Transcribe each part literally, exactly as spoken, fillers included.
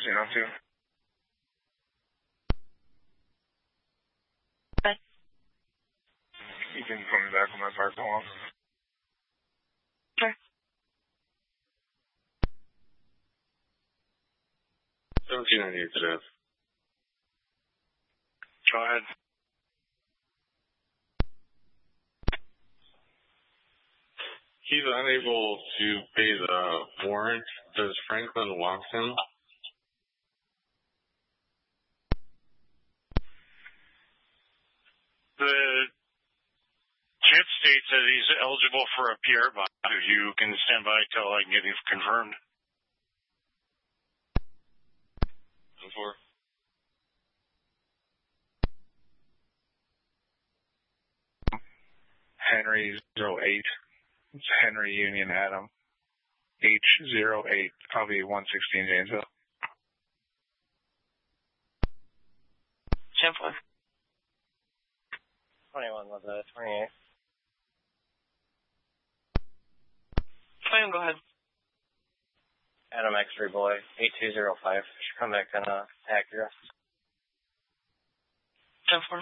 zero two. Okay. You can call me back when my park along. Sure. seventeen ninety-eight today. Go ahead. He's unable to pay the warrant. Does Franklin want him? The chip states that he's eligible for a P R bond. If you can stand by till I can get it confirmed. Four. Henry zero eight. It's Henry Union Adam. H zero eight. I'll be one sixteen Janesville. ten four. twenty-one was a twenty-eight. twenty-one, go ahead. Adam X-ray boy, eight two zero five. Should come back on uh, Acura. ten four.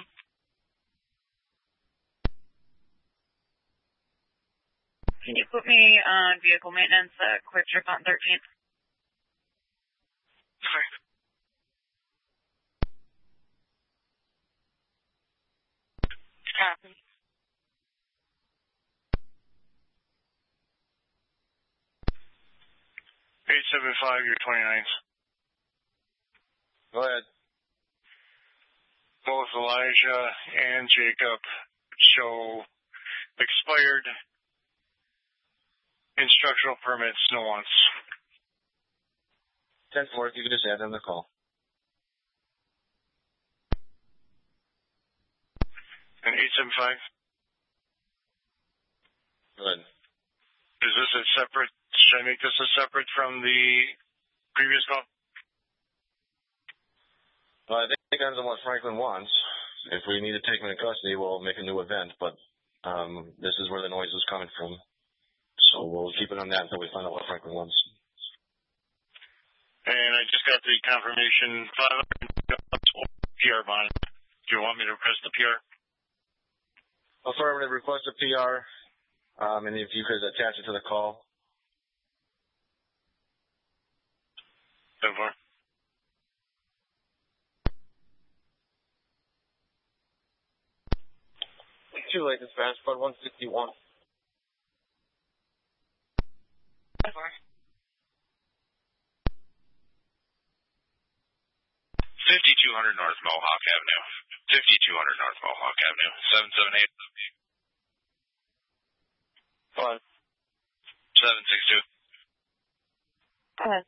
Can you put me on vehicle maintenance at Quick Trip on thirteenth? Sorry. Copy. eight seven five, you're twenty-ninth. Go ahead. Both Elijah and Jacob show expired instructional permits, no wants. ten four, you can just add in the call. And eight seven five? Go ahead. Is this a separate, should I make this a separate from the previous call? Well, I think it depends on what Franklin wants. If we need to take him into custody, we'll make a new event, but um, this is where the noise is coming from. So we'll keep it on that until we find out what Franklin wants. And I just got the confirmation, five hundred P R bond. Do you want me to request the P R? Affirmative, request a P R, um, and if you could attach it to the call. ten four. Too late, dispatch, but one sixty-one. ten four. fifty-two hundred North Mohawk Avenue. fifty-two hundred North Mohawk Avenue. seven seven eight. Fine. seven six two. Go ahead.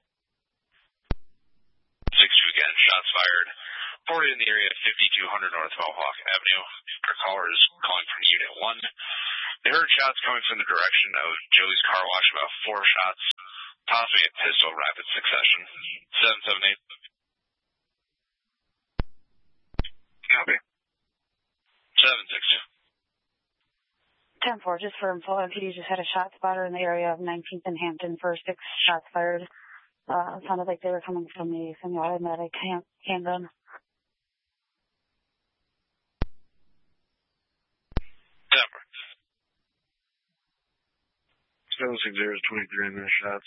six two again. Shots fired. Reported in the area of fifty-two hundred North Mohawk Avenue. Our caller is calling from Unit one. They heard shots coming from the direction of Joey's Car Wash, about four shots, possibly a pistol, rapid succession. seven seven eight. Copy. seven six two. ten four, just for info, M P D just had a shot spotter in the area of nineteenth and Hampton for six shots fired. Uh, it sounded like they were coming from the semi-automatic hand, handgun. Denver. seven six zero is twenty-three minute shots.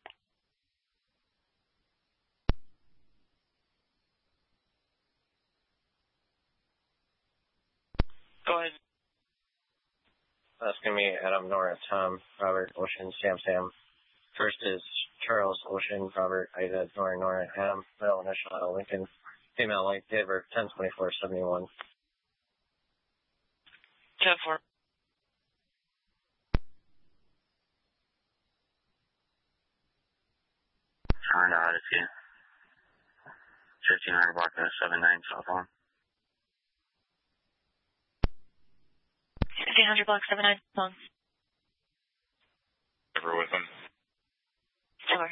Go ahead. That's going to be Adam, Nora, Tom, Robert, Ocean, Sam, Sam. First is Charles, Ocean, Robert, Ida, Nora, Nora, Adam, middle initial, L, Lincoln, female, light, David, ten twenty-four seventy-one. ten four. Honda Odyssey. fifteen hundred block of seven nine cell phone. fifteen hundred block seven nine phone. Ever with them? Sure.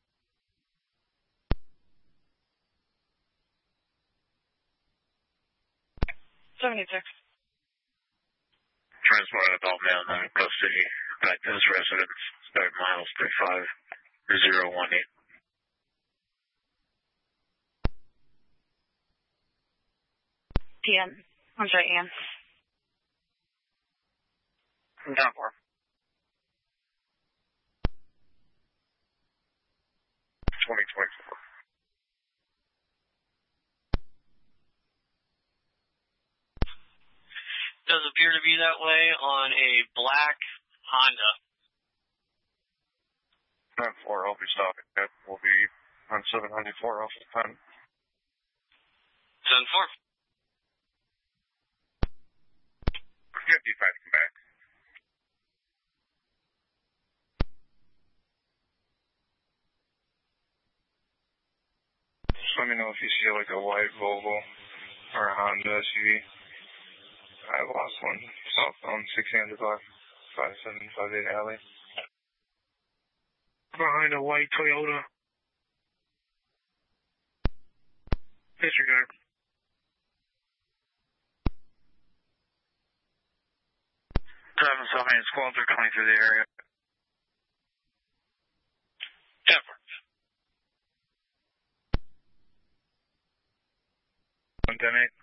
seventy-six. Transport an adult male in custody back to his residence. Start miles thirty-five zero one eight. Ian. I'm sorry, Ian. ten four. twenty twenty-four. Does appear to be that way on a black Honda. ten four, I'll be stopping. That will be on seven ninety-four off the time. seven four. fifty-five, come back. Just let me know if you see like a white Volvo or a Honda S U V. I lost one southbound sixty hundred block, five seven five eight alley. Behind a white Toyota. Disregard. Driving so many squads are coming through the area. ten four. one ten eight.